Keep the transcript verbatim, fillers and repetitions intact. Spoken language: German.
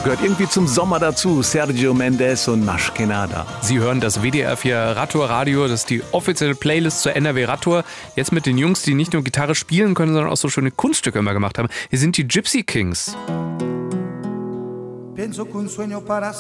Gehört irgendwie zum Sommer dazu. Sergio Mendes und Maschkenada. Sie hören das W D R vier Radtour Radio. Das ist die offizielle Playlist zur N R W Radtour. Jetzt mit den Jungs, die nicht nur Gitarre spielen können, sondern auch so schöne Kunststücke immer gemacht haben. Hier sind die Gypsy Kings. Pienso que un sueño para